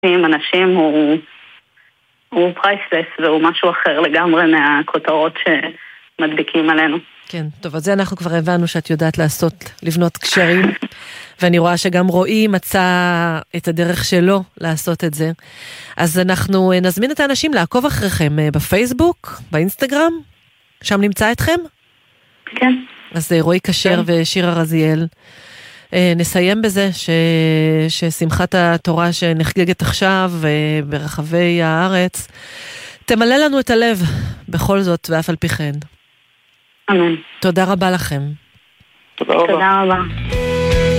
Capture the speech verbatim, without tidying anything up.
עם אנשים הוא, הוא פרייסלס, והוא משהו אחר לגמרי מהכותרות שמדביקים עלינו. כן, טוב, אז זה אנחנו כבר הבנו שאת יודעת לעשות, לבנות קשרים, ואני רואה שגם רועי מצא את הדרך שלו לעשות את זה. אז אנחנו נזמין את האנשים לעקוב אחריכם בפייסבוק, באינסטגרם, שם נמצא אתכם? כן. אז רועי כשר ושירה רזיאל. נסיים בזה ש... ששמחת התורה שנחגגת עכשיו ברחבי הארץ, תמלא לנו את הלב בכל זאת ואף על פי כן. אמן. תודה רבה לכם. תודה רבה. תודה רבה.